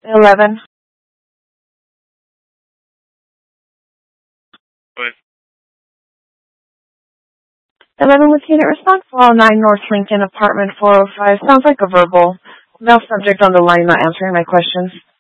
11. What? 11 with unit response, 409 North Lincoln, apartment 405. Sounds like a verbal. Male subject on the line not answering my questions.